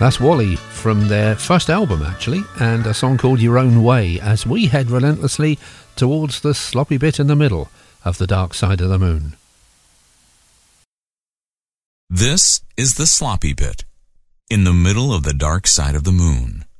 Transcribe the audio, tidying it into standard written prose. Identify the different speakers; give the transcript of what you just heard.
Speaker 1: That's Wally from their first album, actually, and a song called Your Own Way, as we head relentlessly towards the sloppy bit in the middle of the dark side of the moon.
Speaker 2: This is the sloppy bit in the middle of the dark side of the moon.